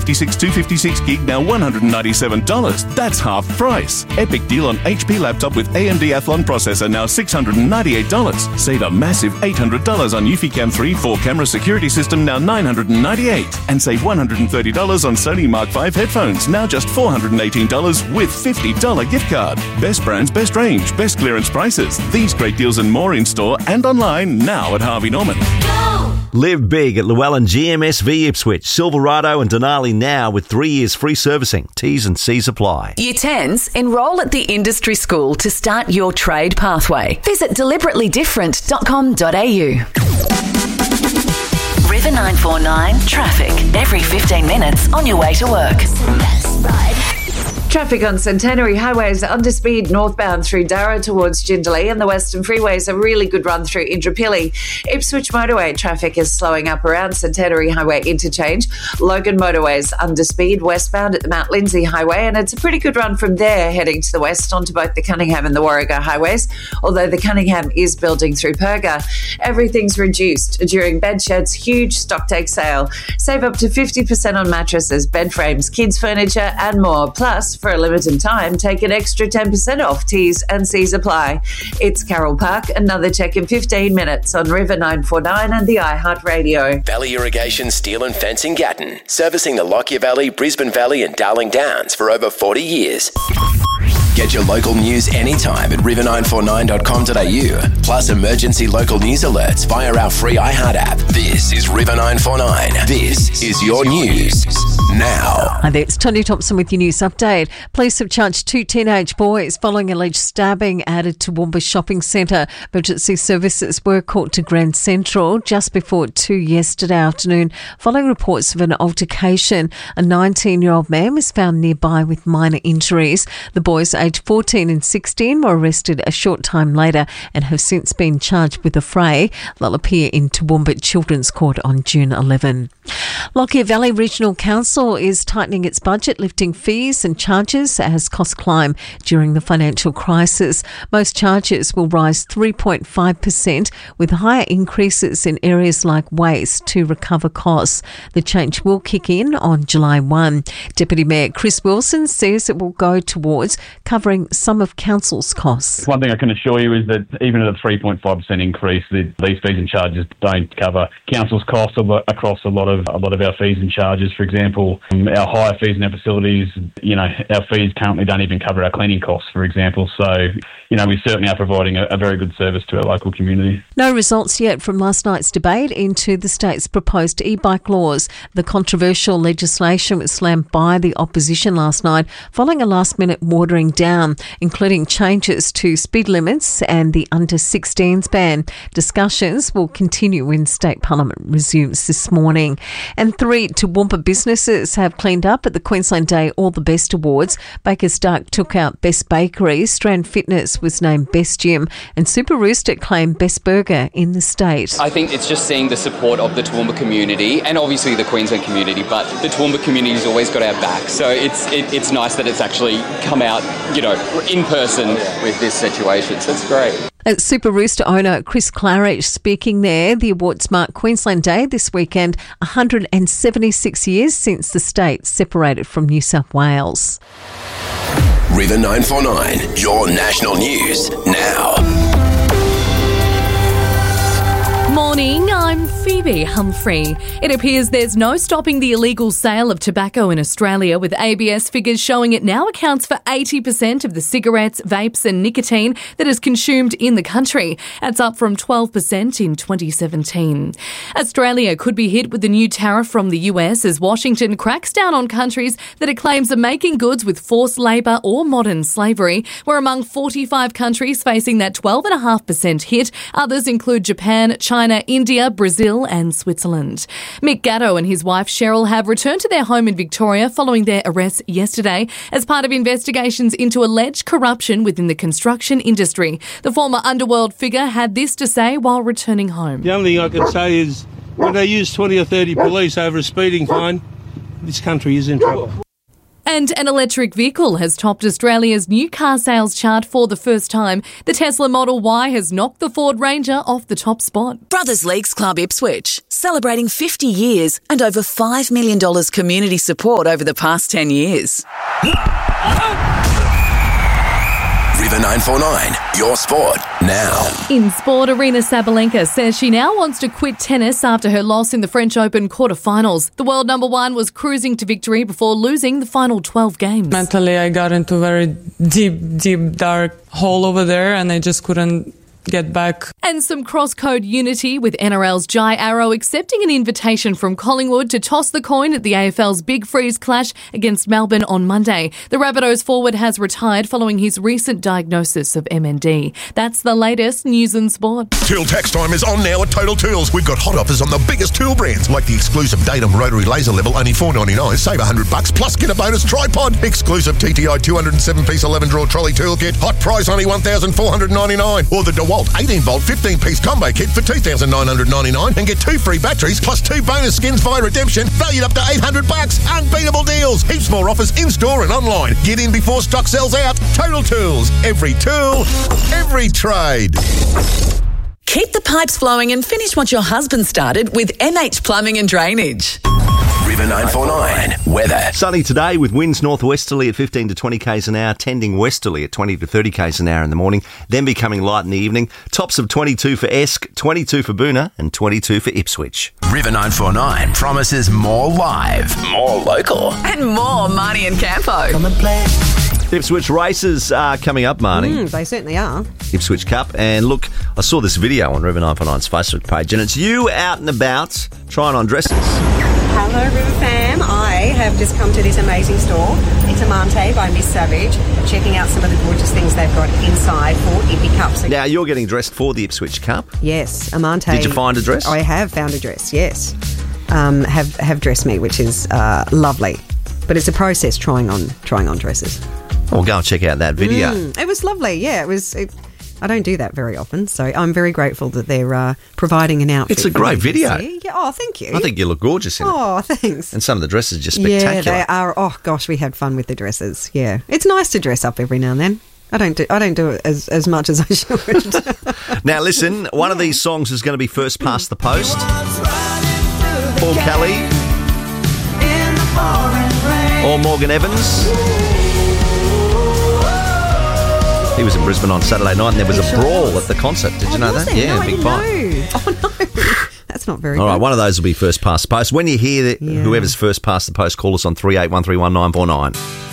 256 256 gig now $197. That's half price. Epic deal on HP laptop with AMD Athlon processor now $698. Save a massive $800 on Eufy-Cam 3 4-camera security system now $998. And save $130 on Sony Mark V headphones now just $418 with $50 gift card. Best brands, best range, best clearance prices. These great deals and more in store and online now at Harvey Norman. Live big at Llewellyn GMSV Ipswich, Silverado and Denali now with 3 years free servicing. T's and C's apply. Year 10s, enrol at the industry school to start your trade pathway. Visit deliberatelyDifferent.com.au. River 949 traffic every 15 minutes on your way to work. Traffic on Centenary Highway is under speed northbound through Darra towards Jindalee, and the Western Freeway is a really good run through Indooroopilly. Ipswich Motorway traffic is slowing up around Centenary Highway interchange. Logan Motorway is under speed westbound at the Mount Lindsay Highway, and it's a pretty good run from there heading to the west onto both the Cunningham and the Warrego highways, although the Cunningham is building through Perga. Everything's reduced during Bedshed's huge stocktake sale. Save up to 50% on mattresses, bed frames, kids' furniture and more. Plus, for a limited time, take an extra 10% off. T's and C's apply. It's Carroll Park. Another check in 15 minutes on River 949 and the iHeartRadio. Valley Irrigation Steel and Fencing Gatton, servicing the Lockyer Valley, Brisbane Valley and Darling Downs for over 40 years. Get your local news anytime at river949.com.au. Plus emergency local news alerts via our free iHeart app. This is River 949. This is your news now. Hi there, it's Tony Thompson with your news update. Police have charged 2 teenage boys following alleged stabbing at a Toowoomba shopping centre. Emergency services were called to Grand Central just before 2 yesterday afternoon following reports of an altercation. A 19-year-old man was found nearby with minor injuries. The boys aged 14 and 16 were arrested a short time later and have since been charged with the fray. They'll appear in Toowoomba Children's Court on June 11. Lockyer Valley Regional Council is tightening its budget, lifting fees and charges as costs climb during the financial crisis. Most charges will rise 3.5%, with higher increases in areas like waste to recover costs. The change will kick in on July 1. Deputy Mayor Chris Wilson says it will go towards covering some of Council's costs. One thing I can assure you is that even at a 3.5% increase, these fees and charges don't cover Council's costs across a lot of our fees and charges. For example, our hire fees in our facilities, our fees currently don't even cover our cleaning costs, for example. So, we certainly are providing a very good service to our local community. No results yet from last night's debate into the state's proposed e-bike laws. The controversial legislation was slammed by the opposition last night following a last-minute watering down, including changes to speed limits and the under-16s ban. Discussions will continue when State Parliament resumes this morning. And 3 Toowoomba businesses have cleaned up at the Queensland Day All the Best Awards. Baker's Dark took out Best Bakery, Strand Fitness was named Best Gym, and Super Rooster claimed Best Burger in the state. I think it's just seeing the support of the Toowoomba community and obviously the Queensland community, but the Toowoomba community's always got our back. So it's nice that it's actually come out, in person with this situation. So it's great. Super Rooster owner Chris Claridge speaking there. The awards mark Queensland Day this weekend, 176 years since the state separated from New South Wales. River 949, your national news now. Morning, I'm Phoebe Humphrey. It appears there's no stopping the illegal sale of tobacco in Australia, with ABS figures showing it now accounts for 80% of the cigarettes, vapes and nicotine that is consumed in the country. That's up from 12% in 2017. Australia could be hit with the new tariff from the US as Washington cracks down on countries that it claims are making goods with forced labour or modern slavery. We're among 45 countries facing that 12.5% hit. Others include Japan, China, India, Brazil and Switzerland. Mick Gatto and his wife Cheryl have returned to their home in Victoria following their arrest yesterday as part of investigations into alleged corruption within the construction industry. The former underworld figure had this to say while returning home. The only thing I can say is when they use 20 or 30 police over a speeding fine, this country is in trouble. And an electric vehicle has topped Australia's new car sales chart for the first time. The Tesla Model Y has knocked the Ford Ranger off the top spot. Brothers Leagues Club Ipswich, celebrating 50 years and over $5 million community support over the past 10 years. River 949, your sport now. In sport, Arina Sabalenka says she now wants to quit tennis after her loss in the French Open quarterfinals. The world number one was cruising to victory before losing the final 12 games. Mentally, I got into a very deep, dark hole over there, and I just couldn't get back. And some cross-code unity with NRL's Jai Arrow accepting an invitation from Collingwood to toss the coin at the AFL's Big Freeze clash against Melbourne on Monday. The Rabbitohs forward has retired following his recent diagnosis of MND. That's the latest news and sport. Tool Tax Time is on now at Total Tools. We've got hot offers on the biggest tool brands, like the exclusive Datum Rotary Laser Level, only $4.99. Save $100 plus get a bonus tripod. Exclusive TTI 207-piece 11-drawer trolley tool kit. Hot price only $1,499. Or the DeWalt 18-volt 15-piece combo kit for $2,999 and get 2 free batteries plus 2 bonus skins via redemption, valued up to $800. Unbeatable deals. Heaps more offers in-store and online. Get in before stock sells out. Total Tools. Every tool, every trade. Keep the pipes flowing and finish what your husband started with MH Plumbing and Drainage. River 949, weather. Sunny today with winds northwesterly at 15 to 20 k's an hour, tending westerly at 20 to 30 k's an hour in the morning, then becoming light in the evening. Tops of 22 for Esk, 22 for Boonah and 22 for Ipswich. River 949 promises more live, more local. And more Marnie and Campo. Come and play. Ipswich races are coming up, Marnie. They certainly are. Ipswich Cup. And look, I saw this video on River 949's Facebook page, and it's you out and about trying on dresses. Hello, River fam. I have just come to this amazing store. It's Amante by Miss Savage. Checking out some of the gorgeous things they've got inside for Ippy Cups. Now, you're getting dressed for the Ipswich Cup. Yes, Amante. Did you find a dress? I have found a dress, yes. Have dressed me, which is lovely. But it's a process trying on dresses. Well, go and check out that video. It was lovely, yeah. I don't do that very often, so I'm very grateful that they're providing an outfit. It's a great video. Yeah, oh, thank you. I think you look gorgeous in it. Oh, thanks. And some of the dresses are just spectacular. Yeah, they are. Oh, gosh, we had fun with the dresses. Yeah. It's nice to dress up every now and then. I don't do it as much as I should. Now, listen, one of these songs is going to be first past the post. Paul Kelly or Morgan Evans. He was in Brisbane on Saturday night and there was a brawl at the concert. Did you know that? Yeah, no, big fight. Oh, no. That's not very All good. right, one of those will be first past the post. When you hear that, whoever's first past the post, call us on 38131949.